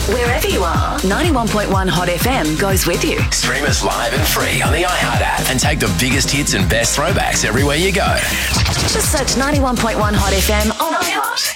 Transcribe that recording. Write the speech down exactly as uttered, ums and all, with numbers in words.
Wherever you are, ninety-one point one Hot F M goes with you. Stream us live and free on the iHeart app and take the biggest hits and best throwbacks everywhere you go. Just search ninety-one point one Hot F M on iHeart.